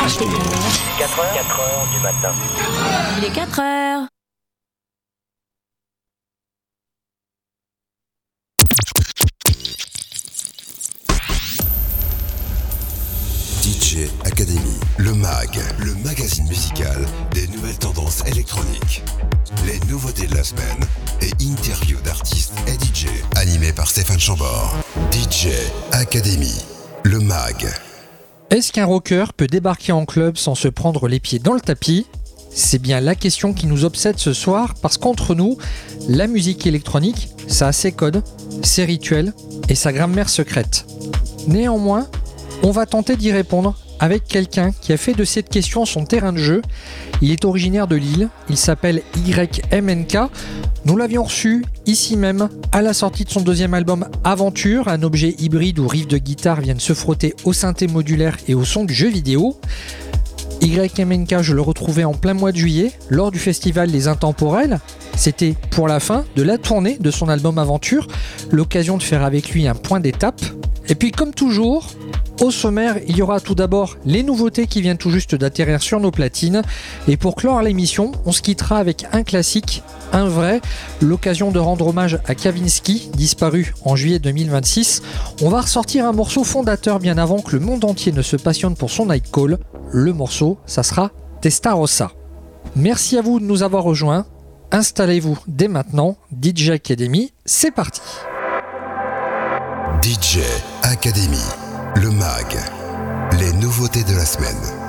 4 heures du matin. Il est 4 heures. DJ Academy, le MAG, le magazine musical des nouvelles tendances électroniques. Les nouveautés de la semaine et interviews d'artistes et DJ. Animé par Stéphane Chambord. DJ Academy, le MAG. Est-ce qu'un rocker peut débarquer en club sans se prendre les pieds dans le tapis ? C'est bien la question qui nous obsède ce soir parce qu'entre nous, la musique électronique, ça a ses codes, ses rituels et sa grammaire secrète. Néanmoins, on va tenter d'y répondre avec quelqu'un qui a fait de cette question son terrain de jeu. Il est originaire de Lille, il s'appelle YMNK. Nous l'avions reçu ici même à la sortie de son deuxième album Aventure, un objet hybride où riffs de guitare viennent se frotter au synthé modulaire et au son du jeu vidéo. YMNK, je le retrouvais en plein mois de juillet lors du festival Les Intemporels. C'était pour la fin de la tournée de son album Aventure, l'occasion de faire avec lui un point d'étape. Et puis comme toujours, au sommaire, il y aura tout d'abord les nouveautés qui viennent tout juste d'atterrir sur nos platines. Et pour clore l'émission, on se quittera avec un classique, un vrai, l'occasion de rendre hommage à Kavinsky, disparu en juillet 2026. On va ressortir un morceau fondateur bien avant que le monde entier ne se passionne pour son Nightcall. Le morceau, ça sera Testarossa. Merci à vous de nous avoir rejoints. Installez-vous dès maintenant. DJ Academy, c'est parti. DJ Academy, le MAG, les nouveautés de la semaine.